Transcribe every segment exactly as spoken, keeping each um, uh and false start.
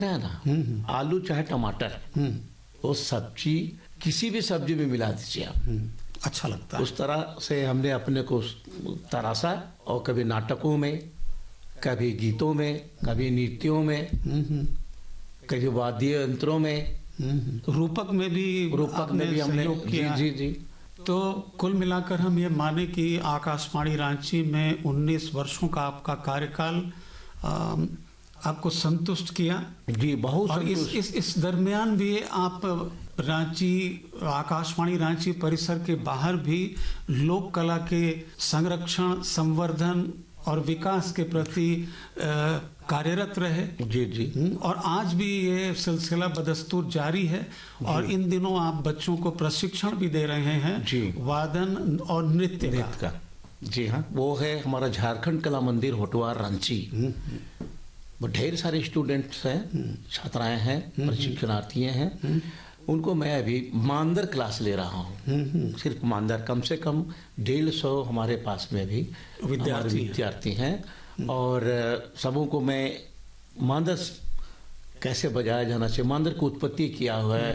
है ना, आलू चाहे टमाटर, वो सब्जी किसी भी सब्जी में मिला दीजिए आप, अच्छा लगता है। उस तरह से हमने अपने को तराशा। और कभी नाटकों में, कभी गीतों में, कभी नृत्यों में, कभी वाद्य यंत्रों में, रूपक में भी रूपक में भी हमने सहयोग किया। जी जी जी। तो कुल मिलाकर हम ये माने कि आकाशवाणी रांची में उन्नीस वर्षों का आपका कार्यकाल आपको संतुष्ट किया जी, बहुत। और इस इस इस दरमियान भी आप रांची, आकाशवाणी रांची परिसर के बाहर भी लोक कला के संरक्षण, संवर्धन और विकास के प्रति कार्यरत रहे। जी जी। और आज भी ये सिलसिला बदस्तूर जारी है। और इन दिनों आप बच्चों को प्रशिक्षण भी दे रहे हैं जी, वादन और नृत्य का।, का जी हाँ, वो है हमारा झारखंड कला मंदिर होटवार रांची। वो ढेर सारे स्टूडेंट्स हैं, छात्राएं हैं, प्रशिक्षणार्थी हैं। उनको मैं अभी मांदर क्लास ले रहा हूँ, सिर्फ मांदर। कम से कम डेढ़ सौ हमारे पास में भी विद्यार्थी विद्यार्थी हैं। और सबों को मैं मांदर कैसे बजाया जाना चाहिए, मांदर की उत्पत्ति क्या हुआ है,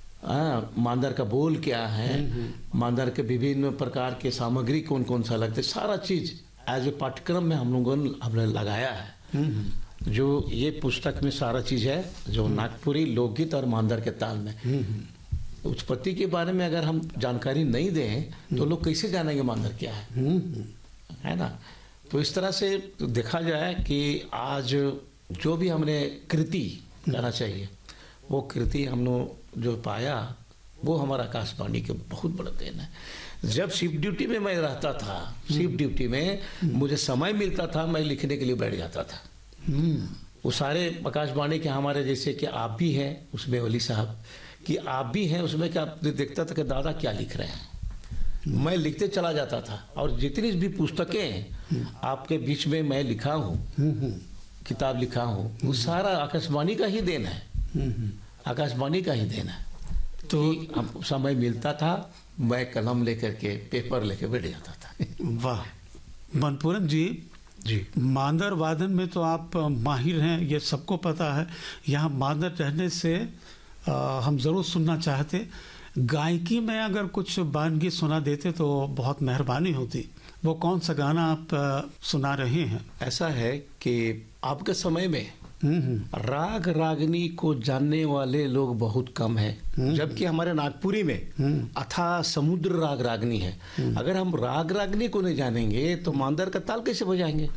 आ, मांदर का बोल क्या है, मांदर के विभिन्न प्रकार के सामग्री कौन कौन सा लगते, सारा चीज एज ए पाठ्यक्रम में हम लोगों ने हमने लगाया है। जो ये पुस्तक में सारा चीज है, जो नागपुरी लोकगीत और मांदर के ताल में। उत्पत्ति के बारे में अगर हम जानकारी नहीं दें तो लोग कैसे जानेंगे मांदर क्या है, है ना। तो इस तरह से देखा जाए कि आज जो भी हमने कृति करना चाहिए, वो कृति हम लोग जो पाया, वो हमारा आकाशवाणी के बहुत बड़ा देन है। जब शिफ्ट ड्यूटी में मैं रहता था, शिफ्ट ड्यूटी में मुझे समय मिलता था, मैं लिखने के लिए बैठ जाता था। वो सारे आकाशवाणी के हमारे, जैसे कि आप भी हैं उसमें, वली साहब कि आप भी हैं उसमें, क्या देखता था कि दादा क्या लिख रहे हैं, मैं लिखते चला जाता था। और जितनी भी पुस्तकें आपके बीच में मैं लिखा हूँ, किताब लिखा हूँ, वो सारा आकाशवाणी का ही देन है, आकाशवाणी का ही देन है। तो हम समय मिलता था, मैं कलम लेकर के, पेपर लेकर बैठ जाता था। वाह मनपूरन जी जी, मांदर वादन में तो आप माहिर हैं, ये सबको पता है। यहाँ मांदर रहने से आ, हम जरूर सुनना चाहते। गायकी में अगर कुछ वानगी सुना देते तो बहुत मेहरबानी होती। वो कौन सा गाना आप आ, सुना रहे हैं? ऐसा है कि आपके समय में राग रागनी को जानने वाले लोग बहुत कम हैं, जबकि हमारे नागपुरी में अथाह समुद्र राग रागनी है। अगर हम राग रागनी को नहीं जानेंगे तो मांदर का ताल कैसे बजाएंगे।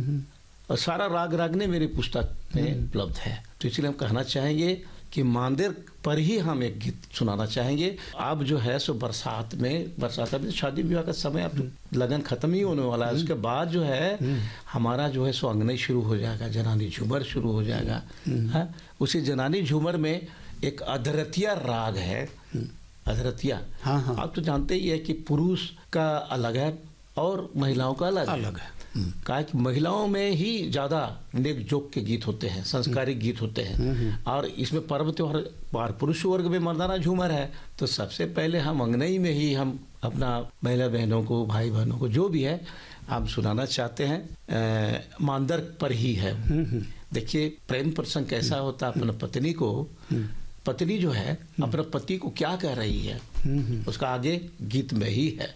और सारा राग रागनी मेरी पुस्तक में उपलब्ध है। तो इसलिए हम कहना चाहेंगे कि मांदर पर ही हम एक गीत सुनाना चाहेंगे। अब जो है सो बरसात में, बरसात में शादी विवाह का समय, अब लगन खत्म ही होने वाला है। उसके बाद जो है हमारा जो है सो अंगनई शुरू हो जाएगा, जनानी झूमर शुरू हो जाएगा। है उसी जनानी झूमर में एक अधरतिया राग है। अधरतिया, हाँ हाँ, आप तो जानते ही है कि पुरुष का अलग है और महिलाओं का अलग अलग है। कहा कि महिलाओं में ही ज्यादा नेक जोक के गीत होते हैं, संस्कारिक गीत होते हैं। और इसमें पर्व त्योहार, पुरुष वर्ग में मर्दाना झूमर है। तो सबसे पहले हम अंगनई में ही हम अपना महिला बहनों को, भाई बहनों को, जो भी है, हम सुनाना चाहते हैं। मांदर पर ही है। देखिए प्रेम प्रसंग कैसा होता है, अपना पत्नी को, पत्नी जो है अपने पति को क्या कह रही है, उसका आगे गीत में ही है।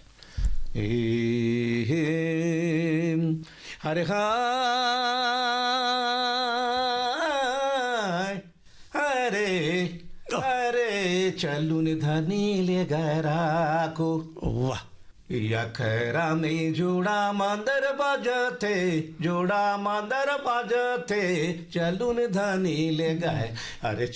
हरे हाय हरे हरे चलून धनी ले गरा को। वाह, यखरा में जोड़ा मांदर बाजते, जोड़ा मांदर बाजते, चलून धनी ले गए। अरे